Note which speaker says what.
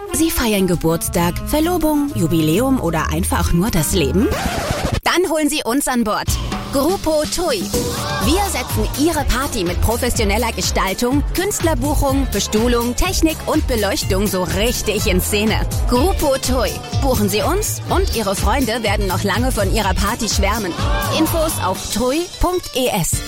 Speaker 1: Sie feiern Geburtstag, Verlobung, Jubiläum oder einfach nur das Leben? Dann holen Sie uns an Bord. Grupo TUI. Wir setzen Ihre Party mit professioneller Gestaltung, Künstlerbuchung, Bestuhlung, Technik und Beleuchtung so richtig in Szene. Grupo TUI. Buchen Sie uns und Ihre Freunde werden noch lange von Ihrer Party schwärmen. Infos auf tui.es.